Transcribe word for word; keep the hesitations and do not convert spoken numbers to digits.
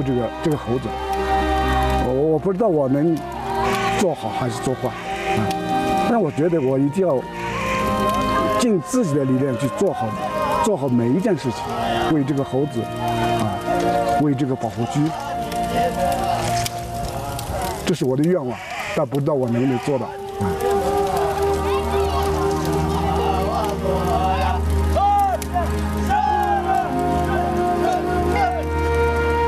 这个这个猴子。我我不知道我能做好还是做坏啊，但我觉得我一定要尽自己的力量去做好做好每一件事情，为这个猴子啊，为这个保护区，这是我的愿望，但不知道我能不能做到。